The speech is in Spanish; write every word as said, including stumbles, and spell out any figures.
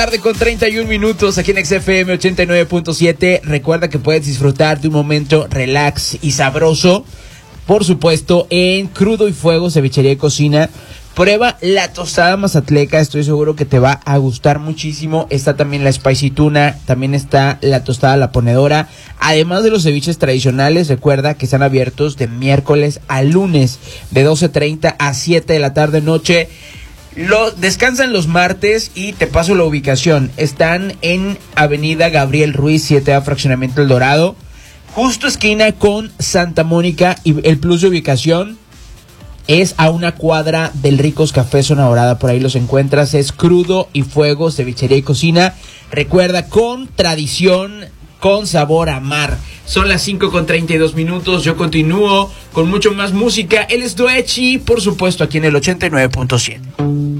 Tarde con treinta y un minutos aquí en X F M ochenta y nueve punto siete. Recuerda que puedes disfrutar de un momento relax y sabroso, por supuesto, en Crudo y Fuego, Cevichería y Cocina. Prueba la tostada mazatleca, estoy seguro que te va a gustar muchísimo. Está también la spicy tuna, también está la tostada a la ponedora. Además de los ceviches tradicionales, recuerda que están abiertos de miércoles a lunes, de doce treinta a siete de la tarde noche. Lo, descansan los martes y te paso la ubicación. Están en Avenida Gabriel Ruiz, siete A, Fraccionamiento El Dorado, justo esquina con Santa Mónica, y el plus de ubicación es a una cuadra del Ricos Café Zona Dorada. Por ahí los encuentras. Es Crudo y Fuego, Cevichería y Cocina. Recuerda, con tradición, con sabor a mar. Son las cinco con treinta y dos minutos. Yo continúo con mucho más música. Él es Doechi, por supuesto, aquí en el ochenta y nueve punto siete.